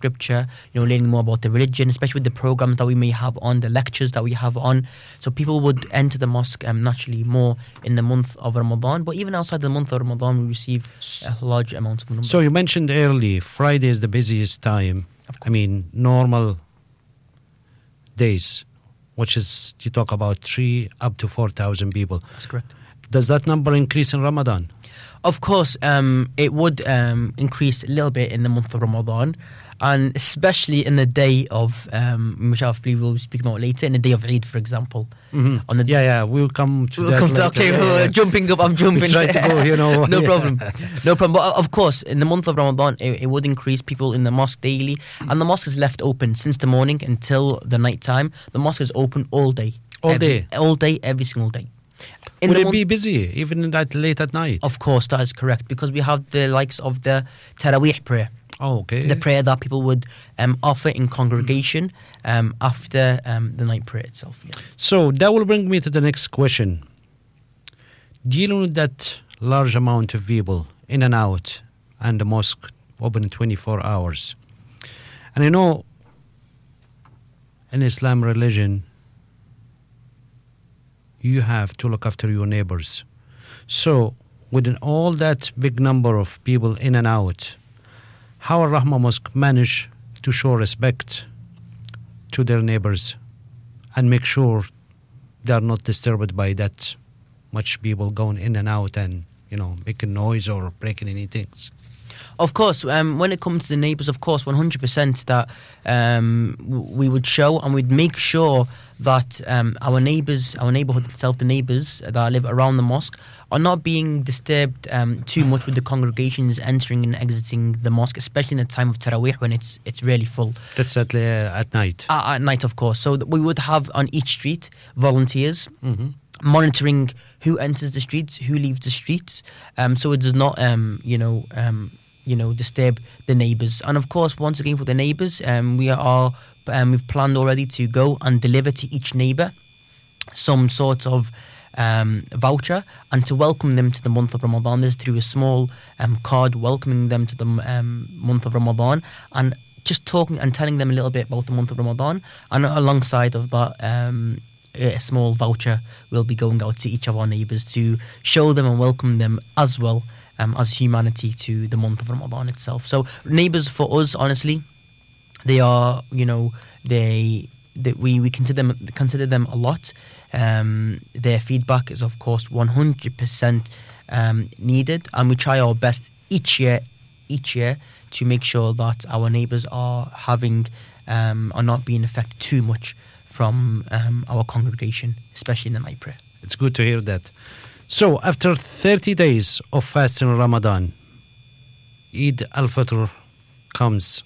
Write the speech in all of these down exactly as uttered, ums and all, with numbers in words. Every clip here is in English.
scripture, you know, learning more about the religion, especially with the programs that we may have on, the lectures that we have on. So people would enter the mosque um, naturally more in the month of Ramadan. But even outside the month of Ramadan, we receive a large amount of numbers. So you mentioned early, Friday is the busiest time. I mean, normal days, which is, you talk about three up to four thousand people. That's correct. Does that number increase in Ramadan? Of course, um, it would um, increase a little bit in the month of Ramadan, and especially in the day of, um, which I believe we'll speak about later, in the day of Eid, for example. Mm-hmm. On the yeah, yeah, we'll come to we'll that come later. to, okay, yeah, well, yeah. jumping up, I'm jumping. We try to go, you know. no yeah. problem, no problem. But of course, in the month of Ramadan, it, it would increase people in the mosque daily, and the mosque is left open since the morning until the night time. The mosque is open all day. All every, day? All day, every single day. In Would the it month- be busy, even at late at night? Of course, that is correct, because we have the likes of the Taraweeh prayer. Oh, okay. The prayer that people would um, offer in congregation um, after um, the night prayer itself. Yeah. So that will bring me to the next question. Dealing with that large amount of people in and out, and the mosque open twenty-four hours. And I know in Islam religion, you have to look after your neighbors. So within all that big number of people in and out, how Al Rahma Mosque manage to show respect to their neighbors and make sure they are not disturbed by that much people going in and out and, you know, making noise or breaking any things? Of course, um, when it comes to the neighbours, of course, one hundred percent that um, w- we would show and we'd make sure that um, our neighbours, our neighbourhood itself, the neighbours that live around the mosque, are not being disturbed um, too much with the congregations entering and exiting the mosque, especially in the time of Taraweeh when it's it's really full. That's at, uh, at night. Uh, at night, of course. So that we would have on each street volunteers Mm-hmm. monitoring who enters the streets, who leaves the streets, um, so it does not, um, you know, um, you know, disturb the neighbours. And of course, once again, for the neighbours, um, we are, um, we've planned already to go and deliver to each neighbour some sort of um, voucher and to welcome them to the month of Ramadan. This is through a small um, card welcoming them to the um, month of Ramadan, and just talking and telling them a little bit about the month of Ramadan, and alongside of that, um, a small voucher will be going out to each of our neighbours to show them and welcome them as well um, as humanity to the month of Ramadan itself. So neighbours for us, honestly, they are, you know, they that we, we consider them consider them a lot. Um, their feedback is of course one hundred percent um, needed, and we try our best each year each year to make sure that our neighbours are having um, are not being affected too much from um, our congregation, especially in the night prayer. It's good to hear that. So, after thirty days of fasting in Ramadan, Eid al-Fitr comes.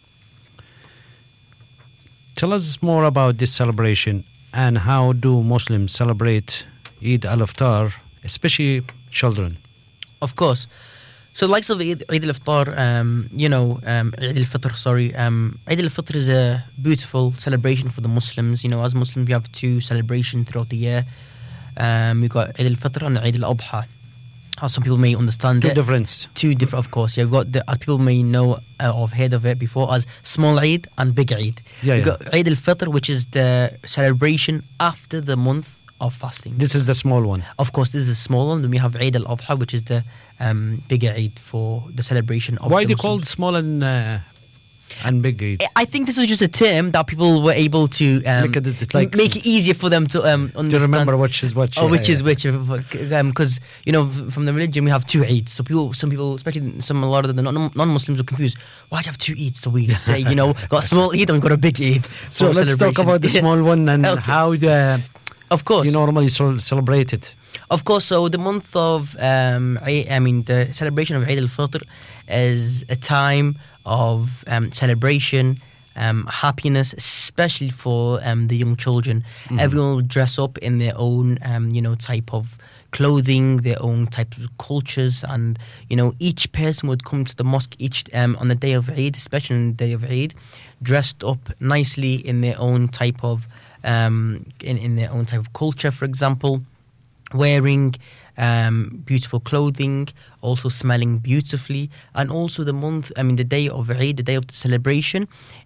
Tell us more about this celebration and how do Muslims celebrate Eid al-Fitr, especially children? Of course. So the likes of Eid, Eid al-Fitr, um, you know, um, Eid al-Fitr, sorry, um, Eid al-Fitr is a beautiful celebration for the Muslims. You know, as Muslims, we have two celebrations throughout the year. Um, we've got Eid al-Fitr and Eid al-Adha. As some people may understand Two it. difference. Two different, of course. Yeah, we've got the, as people may know uh, or have heard of it before as small Eid and big Eid. Yeah, We've yeah. got Eid al-Fitr, which is the celebration after the month of fasting. This is the small one. Of course, this is a small one. Then we have Eid al-Adha, which is the um, bigger Eid for the celebration of Why the they Muslims. called small and uh, and big Eid? I think this was just a term that people were able to um, Look at it, like- make it easier for them to um, understand. Do you remember which is which? Oh, Yeah, which yeah. is which? Because you know, f- from the religion we have two Eids. So people, some people, especially some a lot of the non- non-Muslims, are confused. Why do you have two Eids? So we say, you know, got a small Eid and we got a big Eid. So for let's talk celebration. about the small one and Okay. how the, Of course, you normally so celebrate it. Of course, so the month of, um, I, I mean, the celebration of Eid al-Fitr is a time of um, celebration, um, happiness, especially for um, the young children. Mhm. Everyone will dress up in their own, um, you know, type of clothing, their own type of cultures, and you know, each person would come to the mosque each um, on the day of Eid, especially on the day of Eid, dressed up nicely in their own type of, um, in in their own type of culture, for example. Wearing um, beautiful clothing, also smelling beautifully, and also the month, I mean, the day of Eid, the day of the celebration,